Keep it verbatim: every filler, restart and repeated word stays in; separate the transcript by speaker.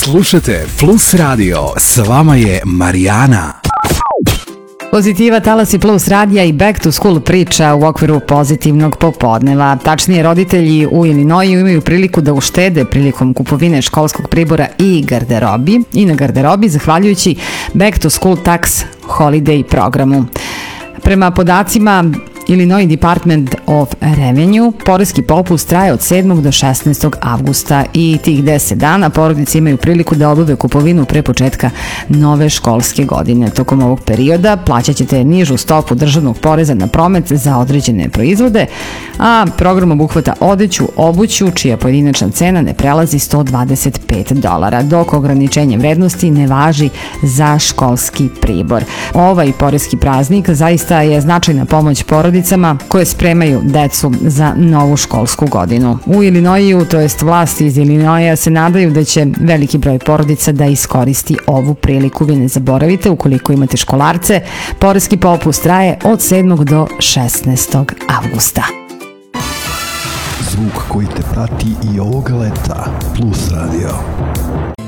Speaker 1: Slušajte Plus Radio, s vama je Marijana.
Speaker 2: Pozitiva, Talasi Plus radija i Back to School priča u okviru pozitivnog popodneva. Tačnije, roditelji u Illinoisu imaju priliku da uštede prilikom kupovine školskog pribora i garderobi i na garderobi zahvaljujući Back to School Tax Holiday programu. Prema podacima Illinois Department of Revenue, poreski popust traje od sedmog do šesnaestog avgusta i tih deset dana porodice imaju priliku da obave kupovinu pre početka nove školske godine. Tokom ovog perioda plaćat ćete nižu stopu državnog poreza na promet za određene proizvode, a program obuhvata odeću, obuću, čija pojedinačna cena ne prelazi sto dvadeset pet dolara, dok ograničenje vrednosti ne važi za školski pribor. Ovaj poreski praznik zaista je značajna pomoć porodicama koje spremaju decu za novu školsku godinu. U Illinoisu, to jest vlasti iz Illinoisa, se nadaju da će veliki broj porodica da iskoristi ovu priliku. Vi ne zaboravite, ukoliko imate školarce, poreski popust traje od sedmog do šesnaestog avgusta.
Speaker 3: Zvuk koji te prati i ovoga leta. Plus Radio.